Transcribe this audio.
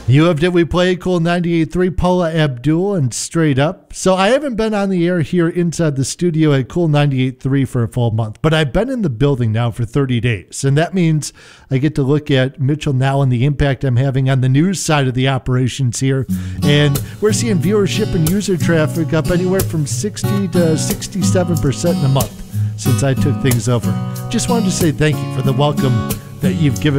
You loved it. We played Cool 98.3, Paula Abdul and Straight Up. So I haven't been on the air here inside the studio at Cool 98.3 for a full month, but I've been in the building now for 30 days. And that means I get to look at Mitchell now and the impact I'm having on the news side of the operations here. And we're seeing viewership and user traffic up anywhere from 60 to 67% in a month since I took things over. Just wanted to say thank you for the welcome that you've given